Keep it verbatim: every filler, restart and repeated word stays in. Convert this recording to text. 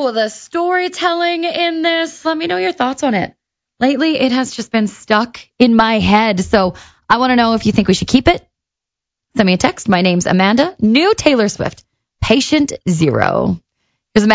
Oh, the storytelling in this. Let me know your thoughts on it. Lately, it has just been stuck in my head. So I want to know if you think we should keep it. Send me a text. My name's Amanda. New Taylor Swift, Patient Zero.